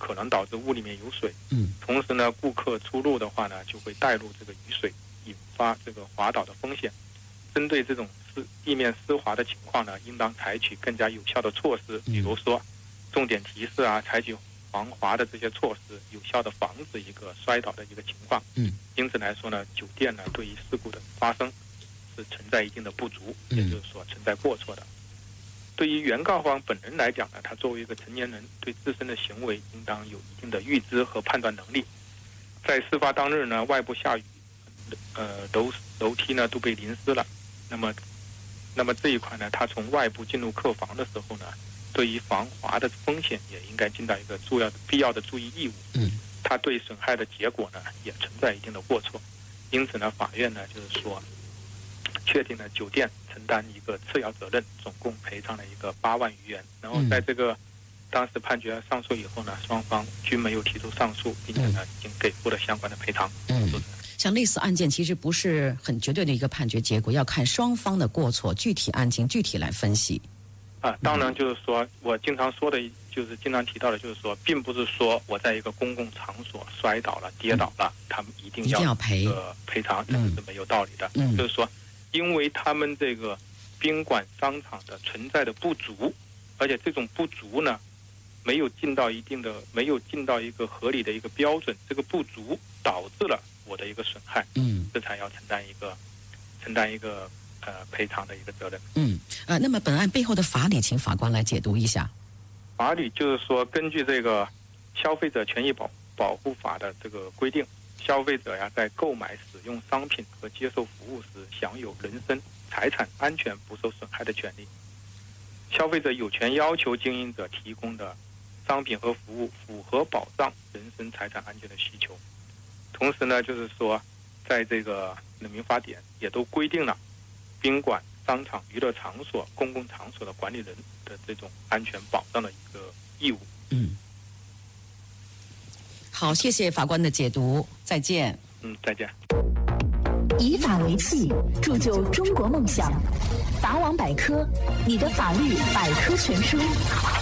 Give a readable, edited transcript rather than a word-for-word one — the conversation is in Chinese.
可能导致屋里面有水。同时呢，顾客出入的话呢，就会带入这个雨水，引发这个滑倒的风险。针对这种地面湿滑的情况呢，应当采取更加有效的措施，比如说重点提示啊，采取防滑的这些措施，有效的防止一个摔倒的一个情况。因此来说呢，酒店呢对于事故的发生是存在一定的不足，也就是说存在过错的。对于原告方本人来讲呢，他作为一个成年人，对自身的行为应当有一定的预知和判断能力。在事发当日呢，外部下雨，楼梯呢都被淋湿了。那么这一块呢，他从外部进入客房的时候呢，对于防滑的风险也应该尽到一个必要的注意义务。他对损害的结果呢，也存在一定的过错。因此呢，法院呢就是说，确定了酒店承担一个次要责任，总共赔偿了一个8万余元。然后在这个当时判决上诉以后呢，双方均没有提出上诉，并且呢已经给付了相关的赔偿。 像类似案件其实不是很绝对的一个判决结果，要看双方的过错，具体案情具体来分析。 当然就是说，我经常说的，就是经常提到的，就是说，并不是说我在一个公共场所摔倒了、跌倒了，他们一定要赔偿，这是没有道理的。就是说，因为他们这个宾馆、商场的存在的不足，而且这种不足呢，没有尽到一个合理的一个标准，这个不足导致了我的一个损害，这才要承担一个赔偿的一个责任。 那么本案背后的法理，请法官来解读一下。 法理就是说，根据这个消费者权益保护法的这个规定，消费者呀在购买、使用商品和接受服务时，享有人身、财产安全不受损害的权利。消费者有权要求经营者提供的商品和服务符合保障人身财产安全的需求。同时呢，就是说，在这个人民法典也都规定了宾馆、商场、娱乐场所、公共场所的管理人的这种安全保障的一个义务。 好，谢谢法官的解读，再见。 再见。 以法为器，铸就中国梦想。法网百科，你的法律百科全书。